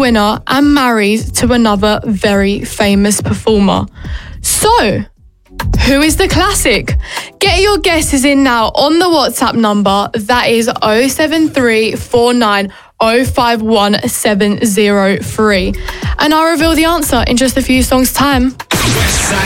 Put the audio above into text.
winner and married to another very famous performer. So, who is the classic? Get your guesses in now on the WhatsApp number. That is 07349 051703. And I'll reveal the answer in just a few songs' time.